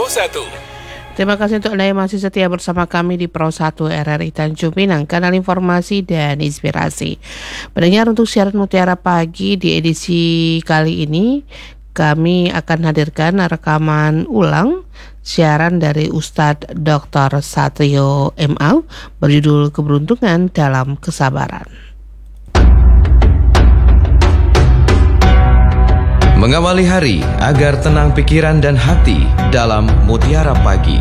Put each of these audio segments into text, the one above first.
1. Terima kasih untuk Anda yang masih setia bersama kami di Pro 1 RRI Tanjung Pinang, kanal informasi dan inspirasi. Pendengar, untuk siaran Mutiara Pagi di edisi kali ini, kami akan hadirkan rekaman ulang siaran dari Ustadz Dr. Satrio MA berjudul Keberuntungan dalam Kesabaran. Mengawali hari agar tenang pikiran dan hati dalam Mutiara Pagi.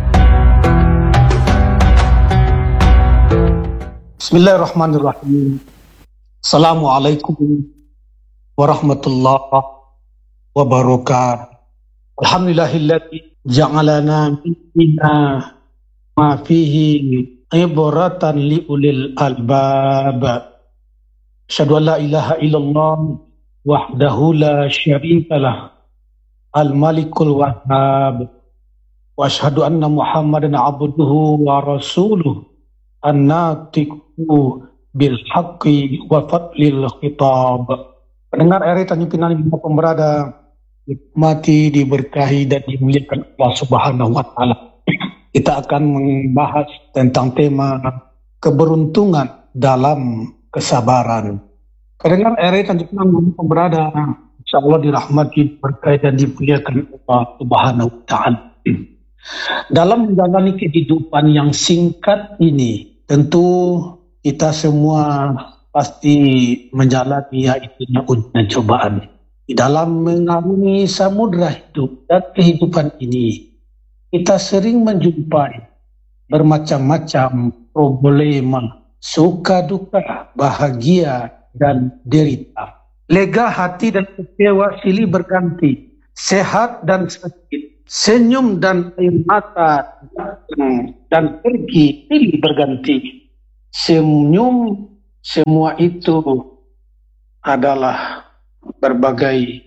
Bismillahirrahmanirrahim. Assalamualaikum warahmatullahi wabarakatuh. Alhamdulillahilladzi ja'alana minna ma fihi ibratan liulil albab. Asyhadu an la ilaha illallah wahdahu la syarikalah al-malikul wahhab wa asyhadu anna muhammadan abduhu wa rasuluh an-natiqu bil haqqi wa fadlil khitab. Pendengar RRI Tanjung Pinang dimanapun berada, nikmati, diberkahi dan dimuliakan Allah Subhanahu wa taala. Kita akan membahas tentang tema keberuntungan dalam kesabaran. Pendengar RRI Tanjung Pinang dimanapun berada, insyaallah dirahmati, berkahi dan dimuliakan Allah Subhanahu wa taala. Dalam menjalani kehidupan yang singkat ini, tentu kita semua pasti menjalani yaitu ujian cobaan. Di dalam mengarungi samudra hidup dan kehidupan ini, kita sering menjumpai bermacam-macam problema, suka duka, bahagia dan derita. Lega hati dan kecewa silih berganti, sehat dan sakit, senyum dan air mata dan pergi silih berganti. Senyum, semua itu adalah berbagai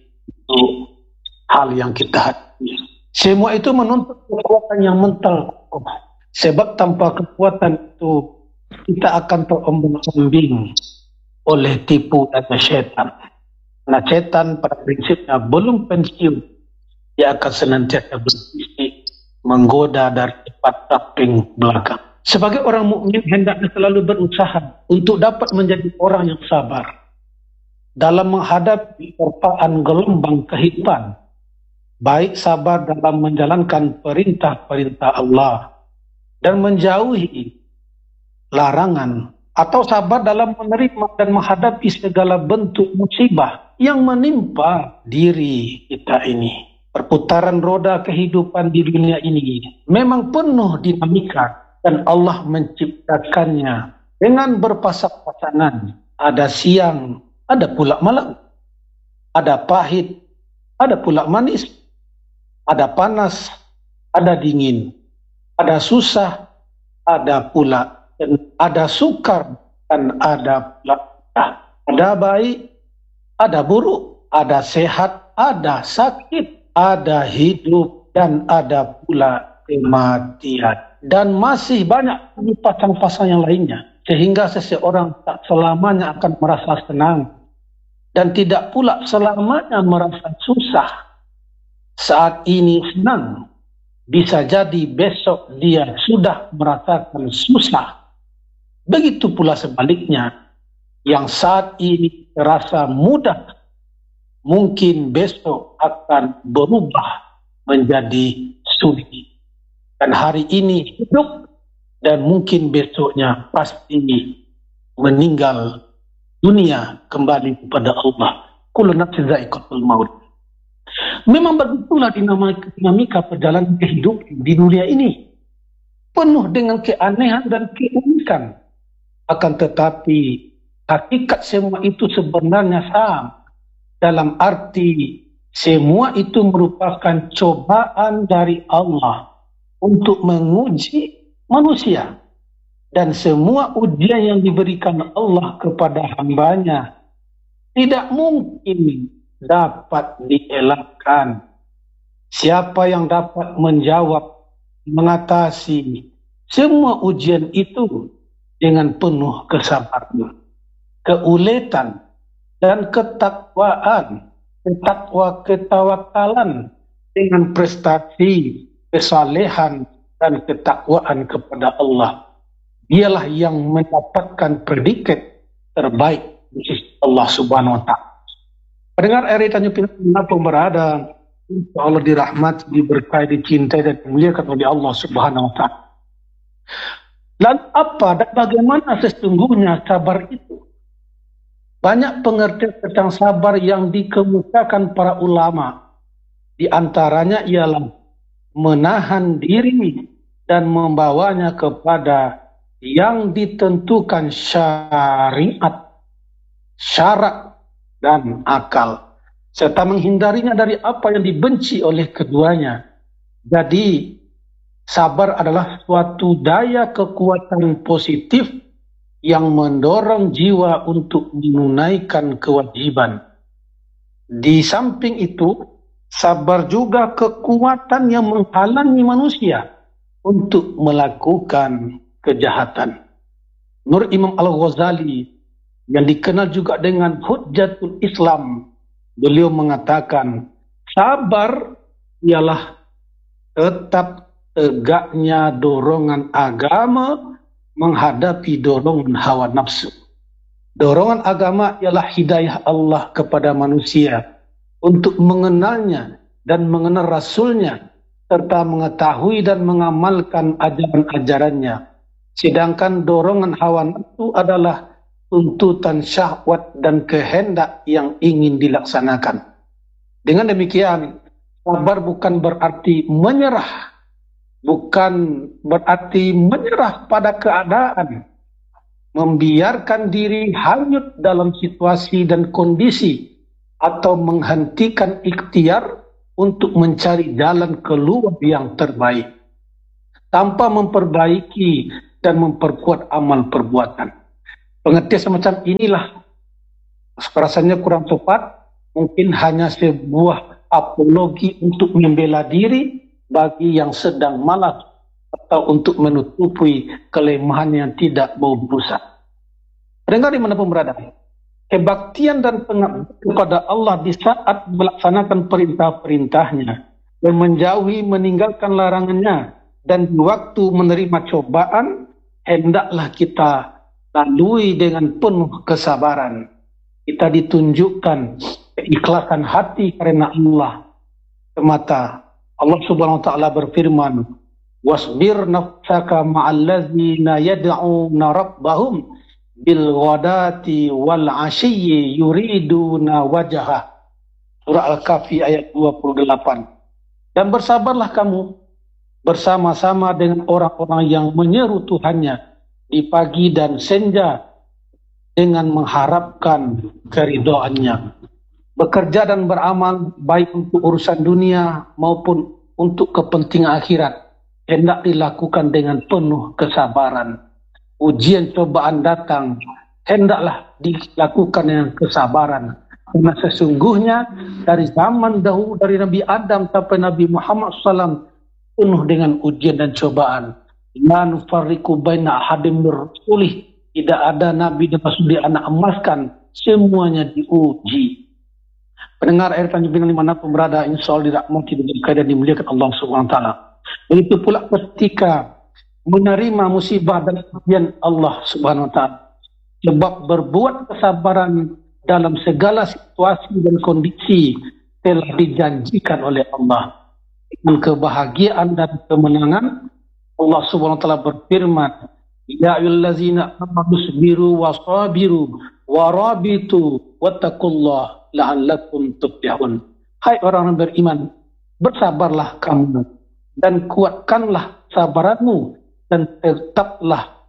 hal yang kita hadapi. Semua itu menuntut kekuatan yang mental. Sebab tanpa kekuatan itu kita akan terombang-ambing oleh tipu daya setan. Karena setan pada prinsipnya belum pensiun, dia akan senantiasa bersisi menggoda dari depan samping belakang. Sebagai orang mukmin hendaknya selalu berusaha untuk dapat menjadi orang yang sabar dalam menghadapi terpaan gelombang kehidupan, baik sabar dalam menjalankan perintah-perintah Allah dan menjauhi larangan, atau sabar dalam menerima dan menghadapi segala bentuk musibah yang menimpa diri kita ini. Perputaran roda kehidupan di dunia ini memang penuh dinamika dan Allah menciptakannya dengan berpasang-pasangan. Ada siang, ada pula malam. Ada pahit, ada pula manis. Ada panas, ada dingin. Ada susah, ada pula. Ada sukar dan ada pula. Ada baik, ada buruk. Ada sehat, ada sakit. Ada hidup dan ada pula kematian. Dan masih banyak pasang-pasang yang lainnya. Sehingga seseorang tak selamanya akan merasa senang. Dan tidak pula selamanya merasa susah. Saat ini senang, bisa jadi besok dia sudah merasakan susah. Begitu pula sebaliknya, yang saat ini terasa mudah, mungkin besok akan berubah menjadi sulit. Dan hari ini hidup dan mungkin besoknya pasti meninggal dunia kembali kepada Allah. Kullu nafsin dha'iqatul maut. Memang begitulah dinamika perjalanan kehidupan di dunia ini. Penuh dengan keanehan dan keunikan. Akan tetapi hakikat semua itu sebenarnya sama. Dalam arti semua itu merupakan cobaan dari Allah untuk menguji manusia. Dan semua ujian yang diberikan Allah kepada hambanya tidak mungkin dapat dielakkan. Siapa yang dapat menjawab, mengatasi semua ujian itu dengan penuh kesabaran, keuletan, dan ketakwaan, ketawakalan dengan prestasi kesalehan dan ketakwaan kepada Allah. Dialah yang mendapatkan predikat terbaik di sisi Allah Subhanahu wa Ta'ala. Pendengar RRI Tanjung Pinang dimanapun berada, insya Allah dirahmati, diberkahi, dicintai dan dimuliakan oleh Allah Subhanahu wa Ta'ala. Dan apa dan bagaimana sesungguhnya sabar itu? Banyak pengertian tentang sabar yang dikemukakan para ulama. Di antaranya ialah menahan diri dan membawanya kepada yang ditentukan syariat, syarak, dan akal, serta menghindarinya dari apa yang dibenci oleh keduanya. Jadi, sabar adalah suatu daya kekuatan positif yang mendorong jiwa untuk menunaikan kewajiban. Di samping itu, sabar juga kekuatan yang menghalangi manusia untuk melakukan kejahatan. Nur Imam Al-Ghazali yang dikenal juga dengan Hujjatul Islam, beliau mengatakan, sabar ialah tetap tegaknya dorongan agama menghadapi dorongan hawa nafsu. Dorongan agama ialah hidayah Allah kepada manusia untuk mengenalnya dan mengenal Rasulnya, serta mengetahui dan mengamalkan ajaran-ajarannya. Sedangkan dorongan hawa nafsu adalah tuntutan syahwat dan kehendak yang ingin dilaksanakan. Dengan demikian, sabar bukan berarti menyerah, bukan berarti menyerah pada keadaan, membiarkan diri hanyut dalam situasi dan kondisi, atau menghentikan ikhtiar untuk mencari jalan keluar yang terbaik, tanpa memperbaiki dan memperkuat amal perbuatan. Pengertian semacam inilah rasanya kurang tepat, mungkin hanya sebuah apologi untuk membela diri bagi yang sedang malas atau untuk menutupi kelemahan yang tidak mau berusaha. Pendengar dimanapun berada, kebaktian dan pengabdian kepada Allah di saat melaksanakan perintah-perintahnya dan menjauhi meninggalkan larangannya, dan di waktu menerima cobaan, hendaklah kita lalui dengan penuh kesabaran. Kita ditunjukkan keikhlasan hati karena Allah semata. Allah Subhanahu wa Ta'ala berfirman, "Wasbir nafsaka ma'allazina yad'una rabbahum bil ghadati wal 'ashiyyi yuriduna wajhah." Surah Al-Kahfi ayat 28. Dan bersabarlah kamu bersama-sama dengan orang-orang yang menyeru Tuhannya di pagi dan senja dengan mengharapkan keridhaannya. Bekerja dan beramal baik untuk urusan dunia maupun untuk kepentingan akhirat hendak dilakukan dengan penuh kesabaran. Ujian cobaan datang, hendaklah dilakukan dengan kesabaran. Karena sesungguhnya dari zaman dahulu, dari Nabi Adam sampai Nabi Muhammad SAW, penuh dengan ujian dan cobaan. La nufarriqu baina ahadin min rusulih. Tidak ada Nabi dan Rasul di anak emaskan, semuanya diuji. Pendengar RRI Tanjung Pinang dimanapun berada, insya Allah dirahmati dan dimuliakan Allah Subhanahu wa Ta'ala. Begitu pula ketika menerima musibah dan ujian Allah Subhanahu wa Ta'ala, sebab berbuat kesabaran dalam segala situasi dan kondisi telah dijanjikan oleh Allah dengan kebahagiaan dan kemenangan. Allah Subhanahu wa Ta'ala berfirman, "Ya ayyuhallazina amanu sabiru wasabiru warabitu wattaqullah la'allakum tuflihun." Hai orang yang beriman, bersabarlah kamu dan kuatkanlah sabaranmu dan tetaplah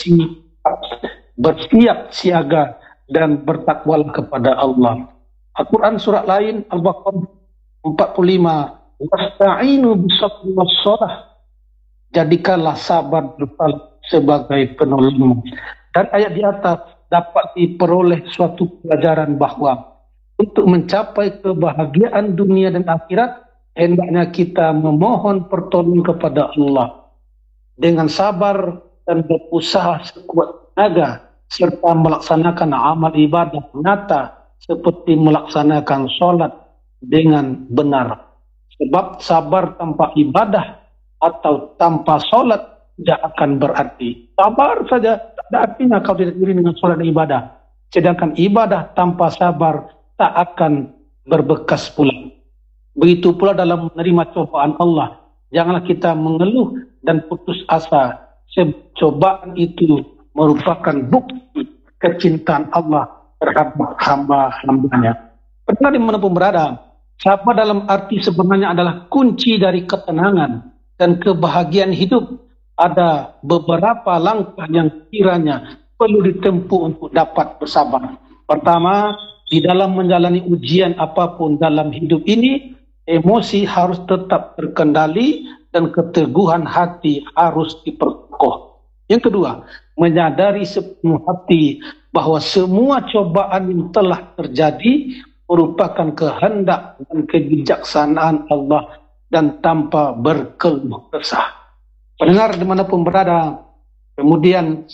bersiap siaga dan bertakwalah kepada Allah. Al-Quran surat lain Al-Baqarah 45, "Wasta'inu bisabri was-shalah." Jadikanlah sabar sebagai penolongmu. Dan ayat di atas dapat diperoleh suatu pelajaran bahwa untuk mencapai kebahagiaan dunia dan akhirat, hendaknya kita memohon pertolongan kepada Allah dengan sabar dan berusaha sekuat tenaga, serta melaksanakan amal ibadah nyata seperti melaksanakan sholat dengan benar. Sebab sabar tanpa ibadah atau tanpa solat tidak akan berarti. Sabar saja, tak ada artinya kau tidak diri dengan solat dan ibadah. Sedangkan ibadah tanpa sabar tak akan berbekas pula. Begitu pula dalam menerima cobaan Allah. Janganlah kita mengeluh dan putus asa. Cobaan itu merupakan bukti kecintaan Allah terhadap hamba-hambanya. Pendengar dimanapun berada, sabar dalam arti sebenarnya adalah kunci dari ketenangan dan kebahagiaan hidup. Ada beberapa langkah yang kiranya perlu ditempuh untuk dapat bersabar. Pertama, di dalam menjalani ujian apapun dalam hidup ini, emosi harus tetap terkendali dan keteguhan hati harus diperkokoh. Yang kedua, menyadari sepenuh hati bahwa semua cobaan yang telah terjadi merupakan kehendak dan kebijaksanaan Allah dan tanpa berkeluh kesah. Pendengar dimanapun berada, kemudian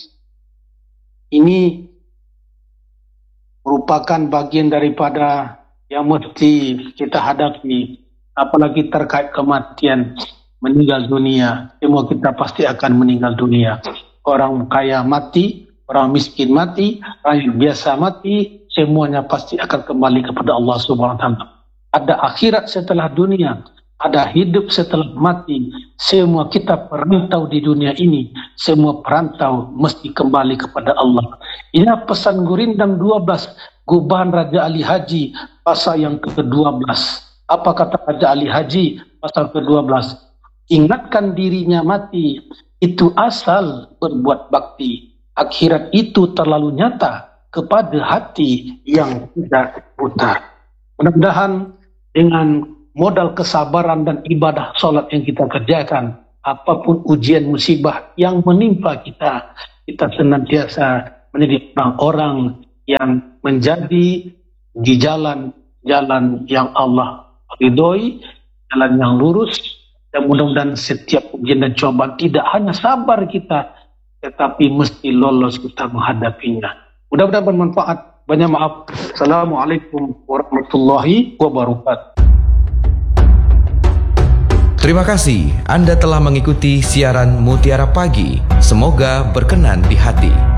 ini merupakan bagian daripada yang mesti kita hadapi, apalagi terkait kematian, meninggal dunia. Semua kita pasti akan meninggal dunia. Orang kaya mati, orang miskin mati, rakyat biasa mati, semuanya pasti akan kembali kepada Allah Subhanahu wa taala. Ada akhirat setelah dunia, ada hidup setelah mati. Semua kita perantau di dunia ini, semua perantau mesti kembali kepada Allah. Ini pesan Gurindam 12, Gubahan Raja Ali Haji, pasal yang ke-12. Apa kata Raja Ali Haji, pasal ke-12? Ingatkan dirinya mati, itu asal berbuat bakti. Akhirat itu terlalu nyata kepada hati yang tidak buta. Mudah-mudahan dengan modal kesabaran dan ibadah solat yang kita kerjakan, apapun ujian musibah yang menimpa kita, kita senantiasa menjadi orang-orang yang menjadi di jalan-jalan yang Allah ridhoi, jalan yang lurus. Dan mudah-mudahan setiap ujian dan cobaan tidak hanya sabar kita, tetapi mesti lolos kita menghadapinya. Mudah-mudahan bermanfaat. Banyak maaf. Assalamualaikum warahmatullahi wabarakatuh. Terima kasih Anda telah mengikuti siaran Mutiara Pagi. Semoga berkenan di hati.